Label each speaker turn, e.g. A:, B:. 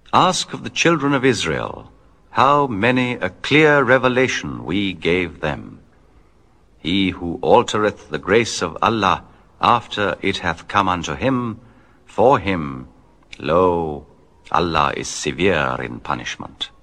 A: Ask of the children of Israel, how many a clear revelation we gave them. He who altereth the grace of Allah after it hath come unto him, for him, lo, Allah is severe in punishment.